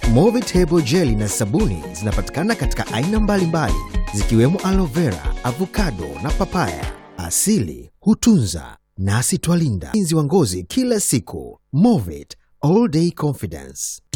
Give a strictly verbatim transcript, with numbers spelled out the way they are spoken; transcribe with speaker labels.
Speaker 1: Movit Hebo Jelly na sabuni zinapatikana katika aina mbalimbali zikiwemo aloe vera, avocado na papaya. Asili hutunza nasi twalinda. Ulinzi wa ngozi kila siku. Movit All Day Confidence.